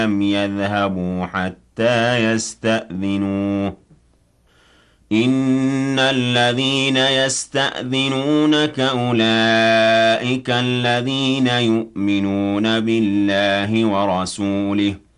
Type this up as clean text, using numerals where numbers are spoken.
لم يذهبوا حتى يستأذنوه إن الذين يستأذنونك أولئك الذين يؤمنون بالله ورسوله